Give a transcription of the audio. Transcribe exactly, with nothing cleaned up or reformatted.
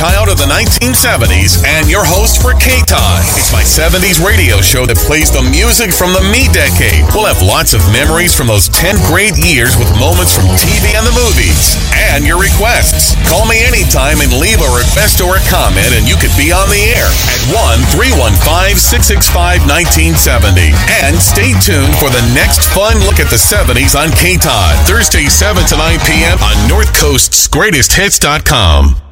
child of the nineteen seventies and your host for K-Time. It's my seventies radio show that plays the music from the me decade. We'll have lots of memories from those ten great years with moments from T V and the movies. And your requests. Call me anytime and leave a request or a comment and you could be on the air at one three one five, six six five, one nine seven zero. And stay tuned for the next fun look at the seventies on K-Time. Thursday, seven to nine p.m. on North Coast's Greatest Hits dot com.